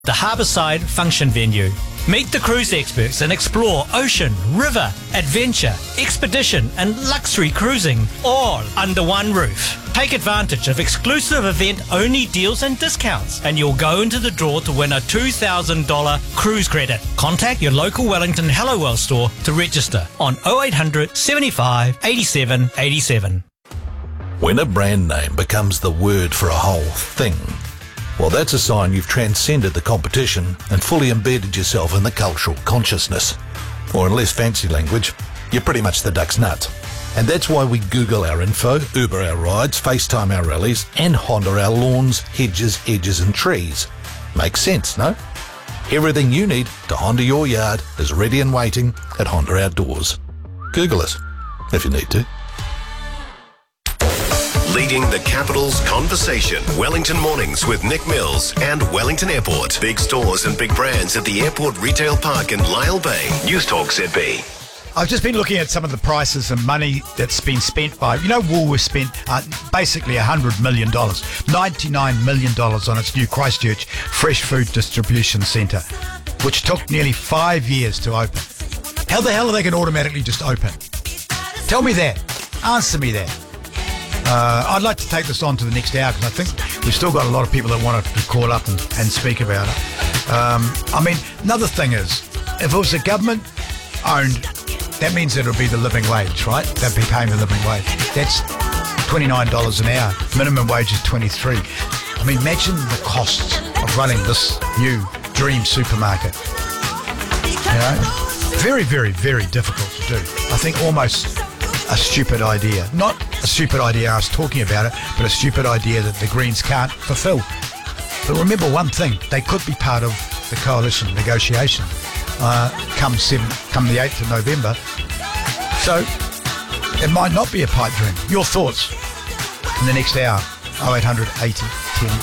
the Harbourside Function Venue. Meet the cruise experts and explore ocean, river, adventure, expedition and luxury cruising all under one roof. Take advantage of exclusive event-only deals and discounts, and you'll go into the draw to win a $2,000 cruise credit. Contact your local Wellington Hellowell store to register on 0800 75 87 87. When a brand name becomes the word for a whole thing, well, that's a sign you've transcended the competition and fully embedded yourself in the cultural consciousness. Or in less fancy language, you're pretty much the duck's nut. And that's why we Google our info, Uber our rides, FaceTime our rallies, and Honda our lawns, hedges, edges and trees. Makes sense, no? Everything you need to Honda your yard is ready and waiting at Honda Outdoors. Google us, if you need to. Leading the capital's conversation. Wellington Mornings with Nick Mills and Wellington Airport. Big stores and big brands at the Airport Retail Park in Lyle Bay. News Talk ZB. I've just been looking at some of the prices and money that's been spent by, Woolworths spent basically $100 million, $99 million on its new Christchurch Fresh Food Distribution Centre, which took nearly 5 years to open. How the hell are they going to automatically just open? Tell me that. Answer me that. I'd like to take this on to the next hour because I think we've still got a lot of people that want to call up and speak about it. Another thing is, if it was a government-owned, that means it'll be the living wage, right? They'll be paying the living wage. That's $29 an hour. Minimum wage is $23. Imagine the costs of running this new dream supermarket. Very, very, very difficult to do. I think almost a stupid idea. Not a stupid idea I was talking about it, but a stupid idea that the Greens can't fulfil. But remember one thing, they could be part of the coalition negotiation come the 8th of November. So it might not be a pipe dream. Your thoughts in the next hour, 0800 80 10